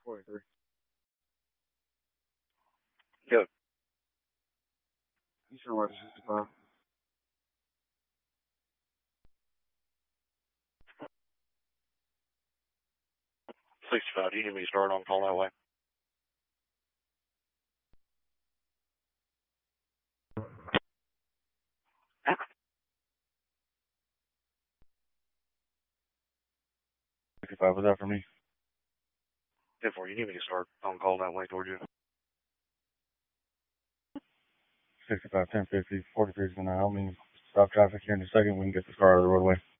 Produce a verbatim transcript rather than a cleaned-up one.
forty-three. Go. Eastern West sixty-five. sixty-five, do you need me to start on call that way? sixty-five, was that for me? ten four, you need me to start on call that way toward you? sixty-five, ten fifty, forty-three is going to help me stop traffic here in a second. We can get this car out of the roadway.